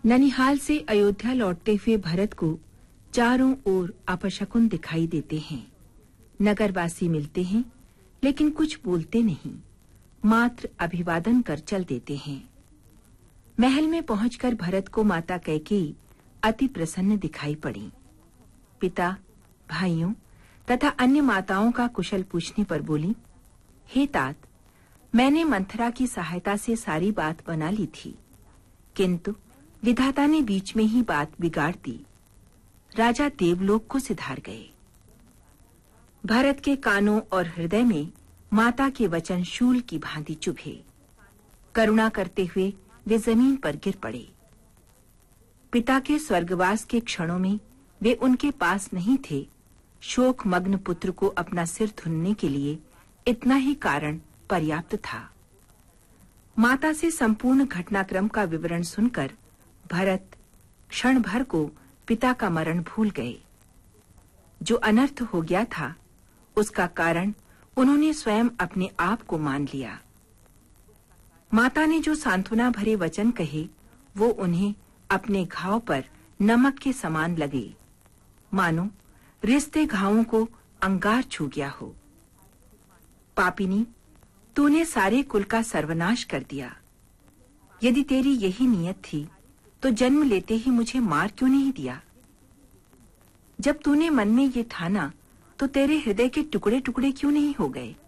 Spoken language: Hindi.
ननिहाल से अयोध्या लौटते हुए भरत को चारों ओर अपशकुन दिखाई देते हैं। नगरवासी मिलते हैं, लेकिन कुछ बोलते नहीं, मात्र अभिवादन कर चल देते हैं। महल में पहुंचकर भरत को माता कैकेयी अति प्रसन्न दिखाई पड़ी। पिता, भाइयों तथा अन्य माताओं का कुशल पूछने पर बोली, हे तात, मैंने मंथरा की सहायता से सारी बात बना ली थी, किंतु विधाता ने बीच में ही बात बिगाड़ दी। राजा देवलोक को सिधार गए। भरत के कानों और हृदय में माता के वचन शूल की भांति चुभे। करुणा करते हुए वे जमीन पर गिर पड़े। पिता के स्वर्गवास के क्षणों में वे उनके पास नहीं थे। शोक मग्न पुत्र को अपना सिर धुनने के लिए इतना ही कारण पर्याप्त था। माता से संपूर्ण घटनाक्रम का विवरण सुनकर भरत क्षण भर को पिता का मरण भूल गए। जो अनर्थ हो गया था, उसका कारण उन्होंने स्वयं अपने आप को मान लिया। माता ने जो सांत्वना भरे वचन कहे, वो उन्हें अपने घाव पर नमक के समान लगे, मानो रिश्ते घावों को अंगार छू गया हो। पापिनी, तूने सारे कुल का सर्वनाश कर दिया। यदि तेरी यही नियत थी, तो जन्म लेते ही मुझे मार क्यों नहीं दिया? जब तूने मन में ये ठाना, तो तेरे हृदय के टुकड़े टुकड़े क्यों नहीं हो गए?